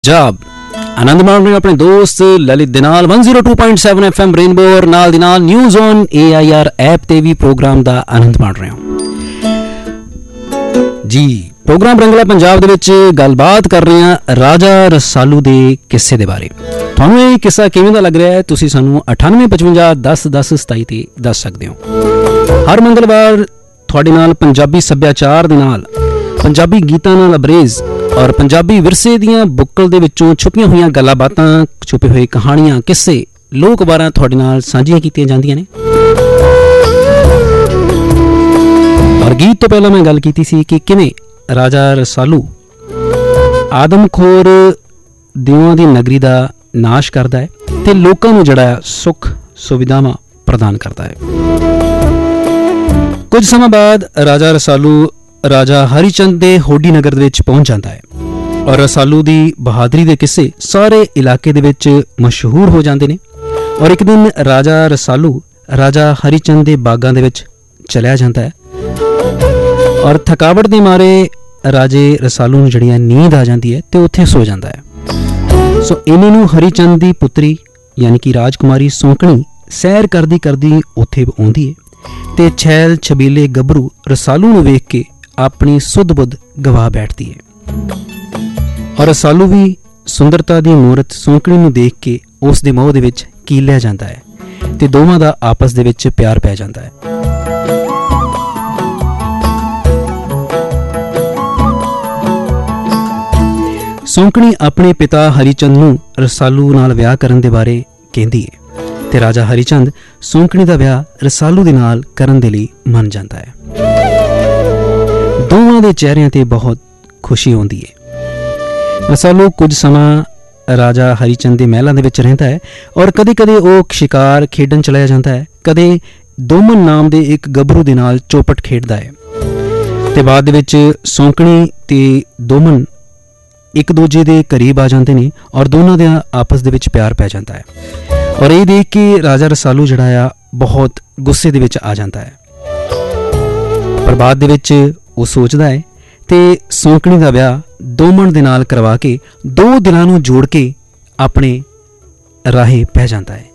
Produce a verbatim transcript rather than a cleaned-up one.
ਪੰਜਾਬ ਆਨੰਦ ਮਾਣ ਰਹੇ ਆਪਣੇ ਦੋਸਤ ਲਲਿਤ ਦੇ ਨਾਲ ਇੱਕ ਸੌ ਦੋ ਪੁਆਇੰਟ ਸੱਤ ਐਫ ਐਮ ਰੇਨਬੋ ਔਰ ਨਾਲ ਦੀ ਨਾਲ news on A I R app ਤੇ ਵੀ ਪ੍ਰੋਗਰਾਮ ਦਾ ਆਨੰਦ ਮਾਣ ਰਹੇ ਹੋ ਜੀ। ਪ੍ਰੋਗਰਾਮ ਰੰਗਲਾ ਪੰਜਾਬ ਦੇ ਵਿੱਚ ਗੱਲਬਾਤ ਕਰ ਰਹੇ ਹਾਂ ਰਾਜਾ ਰਸਾਲੂ ਦੇ ਕਿੱਸੇ ਦੇ ਬਾਰੇ। ਤੁਹਾਨੂੰ ਇਹ ਕਿੱਸਾ ਕਿਵੇਂ ਦਾ ਲੱਗ ਰਿਹਾ ਹੈ ਤੁਸੀਂ ਸਾਨੂੰ ਅਠਾਨਵੇਂ ਪਚਵੰਜਾ ਦਸ ਦਸ ਸਤਾਈ ਤੇ ਦੱਸ ਸਕਦੇ ਹੋ। ਹਰ ਮੰਗਲਵਾਰ ਤੁਹਾਡੇ ਨਾਲ ਪੰਜਾਬੀ ਸੱਭਿਆਚਾਰ ਦੇ ਨਾਲ, ਪੰਜਾਬੀ ਗੀਤਾਂ ਨਾਲ ਅਬਰੇਜ਼ ਔਰ ਪੰਜਾਬੀ ਵਿਰਸੇ ਦੀਆਂ ਬੁੱਕਲ ਦੇ ਵਿੱਚੋਂ ਛੁਪੀਆਂ ਹੋਈਆਂ ਗੱਲਾਂ ਬਾਤਾਂ, ਛੁਪੇ ਹੋਏ ਕਹਾਣੀਆਂ, ਕਿੱਸੇ, ਲੋਕ ਵਾਰਾਂ ਤੁਹਾਡੇ ਨਾਲ ਸਾਂਝੀਆਂ ਕੀਤੀਆਂ ਜਾਂਦੀਆਂ ਨੇ। ਔਰ ਗੀਤ ਤੋਂ ਪਹਿਲਾਂ ਮੈਂ ਗੱਲ ਕੀਤੀ ਸੀ ਕਿ ਕਿਵੇਂ ਰਾਜਾ ਰਸਾਲੂ ਆਦਮਖੋਰ ਦਿਓਆਂ ਦੀ ਨਗਰੀ ਦਾ ਨਾਸ਼ ਕਰਦਾ ਹੈ ਤੇ ਲੋਕਾਂ ਨੂੰ ਜਿਹੜਾ ਸੁੱਖ ਸੁਵਿਧਾਵਾਂ ਪ੍ਰਦਾਨ ਕਰਦਾ ਹੈ। ਕੁਝ ਸਮਾਂ ਬਾਅਦ ਰਾਜਾ ਰਸਾਲੂ ਰਾਜਾ ਹਰੀਚੰਦ ਦੇ ਹੋਡੀ ਨਗਰ ਦੇ ਵਿੱਚ ਪਹੁੰਚ ਜਾਂਦਾ ਹੈ ਔਰ ਰਸਾਲੂ ਦੀ ਬਹਾਦਰੀ ਦੇ ਕਿੱਸੇ ਸਾਰੇ ਇਲਾਕੇ ਦੇ ਵਿੱਚ ਮਸ਼ਹੂਰ ਹੋ ਜਾਂਦੇ ਨੇ। ਔਰ ਇੱਕ ਦਿਨ ਰਾਜਾ ਰਸਾਲੂ ਰਾਜਾ ਹਰੀਚੰਦ ਦੇ ਬਾਗਾਂ ਦੇ ਵਿੱਚ ਚਲਿਆ ਜਾਂਦਾ ਹੈ ਔਰ ਥਕਾਵਟ ਦੇ ਮਾਰੇ ਰਾਜੇ ਰਸਾਲੂ ਨੂੰ ਜਿਹੜੀਆਂ ਨੀਂਦ ਆ ਜਾਂਦੀ ਹੈ ਤੇ ਉੱਥੇ ਸੋ ਜਾਂਦਾ ਹੈ। ਸੋ ਇਹਨਾਂ ਨੂੰ ਹਰੀਚੰਦ ਦੀ ਪੁੱਤਰੀ ਯਾਨੀ ਕਿ ਰਾਜਕੁਮਾਰੀ ਸੌਂਕਣੀ ਸੈਰ ਕਰਦੀ ਕਰਦੀ ਉੱਥੇ ਆਉਂਦੀ ਹੈ ਤੇ ਛੈਲ ਛਬੀਲੇ ਗੱਭਰੂ ਰਸਾਲੂ ਨੂੰ ਵੇਖ ਕੇ ਆਪਣੀ ਸੁੱਧ ਬੁੱਧ ਗਵਾ ਬੈਠਦੀ ਹੈ ਔਰ ਰਸਾਲੂ ਵੀ ਸੁੰਦਰਤਾ ਦੀ ਮੂਰਤ ਸੌਂਕਣੀ ਨੂੰ ਦੇਖ ਕੇ ਉਸ ਦੇ ਮੋਹ ਦੇ ਵਿੱਚ ਕੀਲਿਆ ਜਾਂਦਾ ਹੈ ਤੇ ਦੋਵਾਂ ਦਾ ਆਪਸ ਦੇ ਵਿੱਚ ਪਿਆਰ ਪੈ ਜਾਂਦਾ ਹੈ। ਸੌਂਕਣੀ ਆਪਣੇ ਪਿਤਾ ਹਰੀਚੰਦ ਨੂੰ ਰਸਾਲੂ ਨਾਲ ਵਿਆਹ ਕਰਨ ਦੇ ਬਾਰੇ ਕਹਿੰਦੀ ਹੈ ਤੇ ਰਾਜਾ ਹਰੀਚੰਦ ਸੌਂਕਣੀ ਦਾ ਵਿਆਹ ਰਸਾਲੂ ਦੇ ਨਾਲ ਕਰਨ ਦੇ ਲਈ ਮੰਨ ਜਾਂਦਾ ਹੈ। ਦੋਵਾਂ ਦੇ ਚਿਹਰਿਆਂ ਤੇ ਬਹੁਤ ਖੁਸ਼ੀ ਆਉਂਦੀ ਹੈ। ਰਸਾਲੂ ਕੁਝ ਸਮਾਂ ਰਾਜਾ ਹਰੀਚੰਦ ਦੇ ਮਹਿਲਾਂ ਦੇ ਵਿੱਚ ਰਹਿੰਦਾ ਹੈ ਔਰ ਕਦੇ ਕਦੇ ਉਹ ਸ਼ਿਕਾਰ ਖੇਡਣ ਚਲਿਆ ਜਾਂਦਾ ਹੈ, ਕਦੇ ਦੋਮਨ ਨਾਮ ਦੇ ਇੱਕ ਗੱਭਰੂ ਦੇ ਨਾਲ ਚੌਪਟ ਖੇਡਦਾ ਹੈ ਤੇ ਬਾਅਦ ਦੇ ਵਿੱਚ ਸੌਂਕਣੀ ਤੇ ਦੋਮਨ ਇੱਕ ਦੂਜੇ ਦੇ ਕਰੀਬ ਆ ਜਾਂਦੇ ਨੇ ਔਰ ਦੋਨਾਂ ਦੇ ਆਪਸ ਦੇ ਵਿੱਚ ਪਿਆਰ ਪੈ ਜਾਂਦਾ ਹੈ। ਔਰ ਇਹ ਦੇਖ ਕੇ ਰਾਜਾ ਰਸਾਲੂ ਜਿਹੜਾ ਆ ਬਹੁਤ ਗੁੱਸੇ ਦੇ ਵਿੱਚ ਆ ਜਾਂਦਾ ਹੈ, ਪਰ ਬਾਅਦ ਦੇ ਵਿੱਚ ਉਹ ਸੋਚਦਾ ਹੈ ਤੇ ਸੌਂਕਣੀ ਦਾ ਵਿਆਹ ਦੋਮਨ ਦੇ ਨਾਲ ਕਰਵਾ ਕੇ ਦੋ ਦਿਲਾਂ ਨੂੰ ਜੋੜ ਕੇ ਆਪਣੇ ਰਾਹੇ ਪੈ ਜਾਂਦਾ ਹੈ।